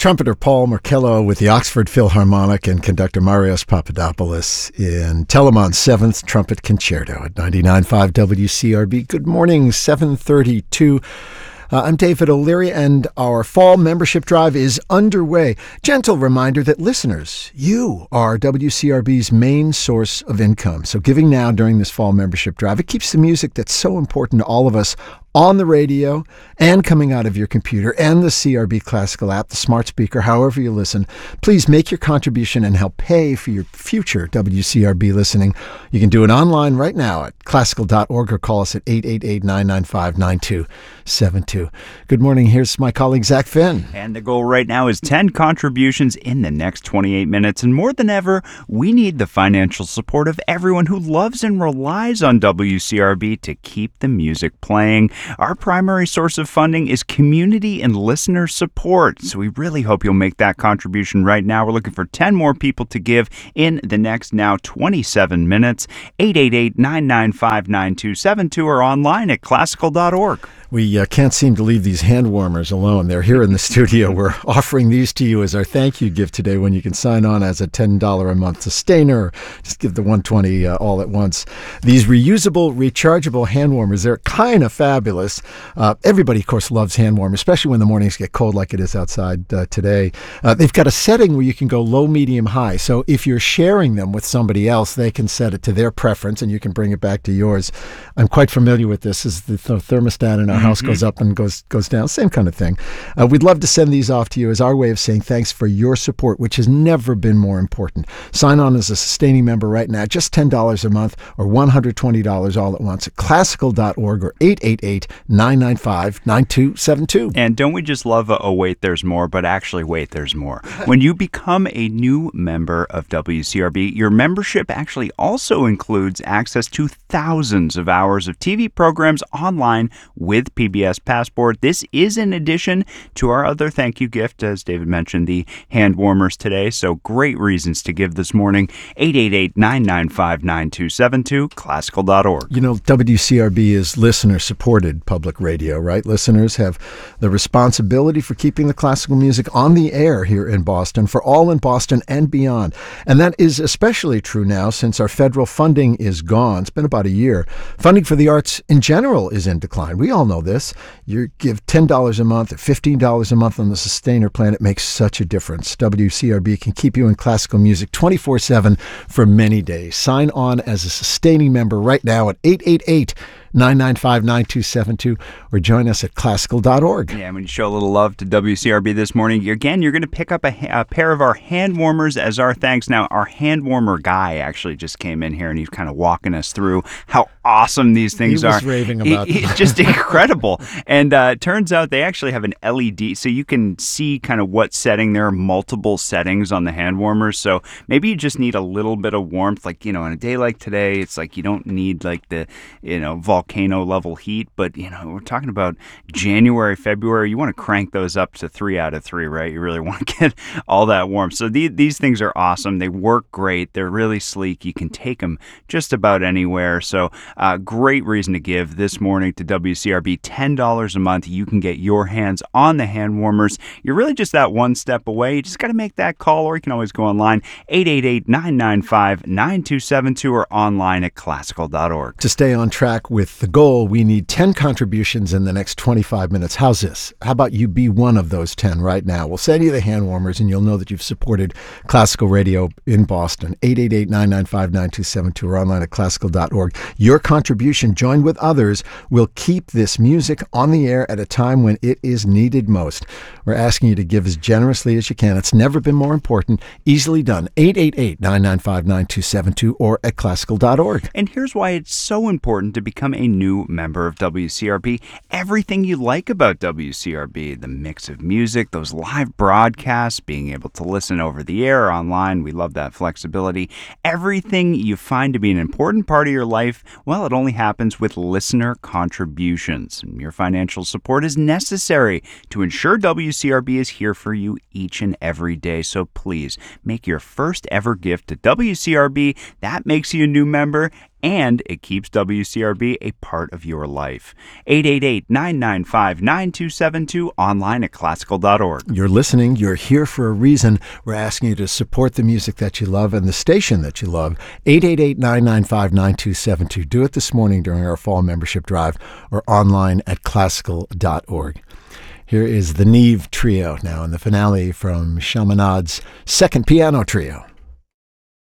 Trumpeter Paul Markello with the Oxford Philharmonic and conductor Marios Papadopoulos in Telemann's 7th Trumpet Concerto at 99.5 WCRB. Good morning, 7:32. I'm David O'Leary, and our fall membership drive is underway. Gentle reminder that listeners, you are WCRB's main source of income. So giving now during this fall membership drive, it keeps the music that's so important to all of us on the radio and coming out of your computer and the CRB Classical app, the smart speaker, however you listen. Please make your contribution and help pay for your future WCRB listening. You can do it online right now at classical.org or call us at 888-995-9272. Good morning. Here's my colleague, Zach Finn. And the goal right now is 10 contributions in the next 28 minutes. And more than ever, we need the financial support of everyone who loves and relies on WCRB to keep the music playing. Our primary source of funding is community and listener support, so we really hope you'll make that contribution right now. We're looking for 10 more people to give in the next now 27 minutes. 888-995-9272 or online at classical.org. We can't seem to leave these hand warmers alone. They're here in the studio. We're offering these to you as our thank you gift today when you can sign on as a $10 a month sustainer. Or just give the $120 all at once. These reusable, rechargeable hand warmers, they're kind of fabulous. Everybody, of course, loves hand warmers, especially when the mornings get cold like it is outside today. They've got a setting where you can go low, medium, high. So if you're sharing them with somebody else, they can set it to their preference and you can bring it back to yours. I'm quite familiar with this. As the thermostat in our house goes up and goes down, same kind of thing. We'd love to send these off to you as our way of saying thanks for your support, which has never been more important. Sign on as a sustaining member right now, just $10 a month or $120 all at once at classical.org or 888-995-9272. And don't we just love wait, there's more, but actually, wait, there's more. When you become a new member of WCRB, your membership actually also includes access to thousands of hours of TV programs online with PBS Passport. This is in addition to our other thank you gift, as David mentioned, the hand warmers today. So great reasons to give this morning. 888-995-9272, classical.org. You know, WCRB is listener-supported public radio, right? Listeners have the responsibility for keeping the classical music on the air here in Boston, for all in Boston and beyond. And that is especially true now since our federal funding is gone. It's been about a year. Funding for the arts in general is in decline. We all know this. You give $10 a month or $15 a month on the Sustainer plan. It makes such a difference. WCRB can keep you in classical music 24/7 for many days. Sign on as a sustaining member right now at 888-995-9272 or join us at classical.org. Yeah, when you show a little love to WCRB this morning, again, you're going to pick up a pair of our hand warmers as our thanks. Now, our hand warmer guy actually just came in here and he's kind of walking us through how awesome these things are. He was raving about them. It's just incredible. And it turns out they actually have an LED, so you can see kind of what setting. There are multiple settings on the hand warmers, so maybe you just need a little bit of warmth. Like, you know, on a day like today, it's like you don't need like the, you know, volcano level heat, but, you know, we're talking about January, February. You want to crank those up to 3 out of 3, right? You really want to get all that warm. So these things are awesome. They work great. They're really sleek. You can take them just about anywhere. So great reason to give this morning to WCRB. $10 a month. You can get your hands on the hand warmers. You're really just that one step away. You just got to make that call, or you can always go online, 888-995-9272 or online at classical.org. To stay on track with the goal, we need 10 contributions in the next 25 minutes. How's this? How about you be one of those 10 right now? We'll send you the hand warmers and you'll know that you've supported classical radio in Boston. 888-995-9272 or online at classical.org. Your contribution, joined with others, will keep this music on the air at a time when it is needed most. We're asking you to give as generously as you can. It's never been more important. Easily done. 888-995-9272 or at classical.org. And here's why it's so important to become a new member of WCRB. Everything you like about WCRB, the mix of music, those live broadcasts, being able to listen over the air or online, we love that flexibility. Everything you find to be an important part of your life, well, it only happens with listener contributions. And your financial support is necessary to ensure WCRB is here for you each and every day. So please make your first ever gift to WCRB. That makes you a new member. and it keeps WCRB a part of your life. 888-995-9272, online at classical.org. You're listening. You're here for a reason. We're asking you to support the music that you love and the station that you love. 888-995-9272. Do it this morning during our fall membership drive or online at classical.org. Here is the Neve Trio now in the finale from Chaminade's second piano trio.